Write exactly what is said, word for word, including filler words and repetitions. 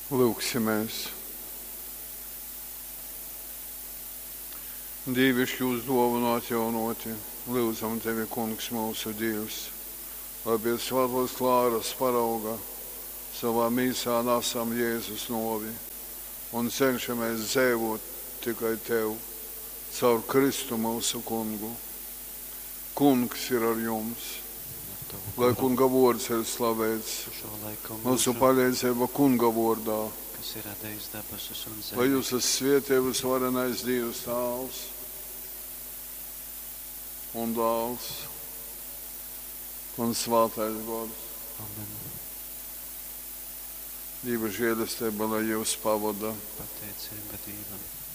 Lūksimies. Dievišķi jūs dāvanu atjaunoti, lūdzam tevi, Kungs, mūsu Dievs, lai pie svētos klāras parauga savā mīsā nesam Jēzus novi un cenšamies dzīvot tikai tev, caur Kristu mūsu Kungu. Kungs ir ar jums, lai Kunga vārds ir slavēts, mūsu palīdzība Kunga vārdā, lai jūs esat svētību svarenais Dievs Tēvs un Dēls un Svētais Gars. Amen. Dieva žēlastība, lai jūs pavada. Pateicība Dievam.